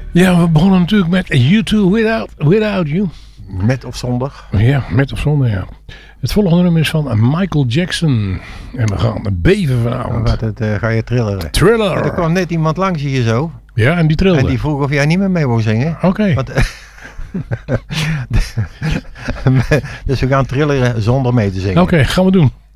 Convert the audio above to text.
Ja, we begonnen natuurlijk met U2 Without You. Met of zonder? Ja, met of zonder, ja. Het volgende nummer is van Michael Jackson. En we gaan beven vanavond. Ga je trilleren? Thriller. Ja, er kwam net iemand langs hier zo. Ja, en die trilde. En die vroeg of jij niet meer mee wou zingen. Oké. Dus we gaan trilleren zonder mee te zingen. Oké, gaan we doen.